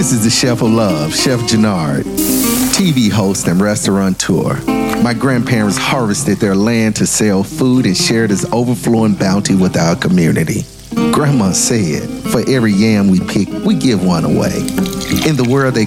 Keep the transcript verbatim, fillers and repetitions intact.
This is the Chef of Love, Chef Jannard, T V host and restaurateur. My grandparents harvested their land to sell food and share this overflowing bounty with our community. Grandma said, for every yam we pick, we give one away. In the world they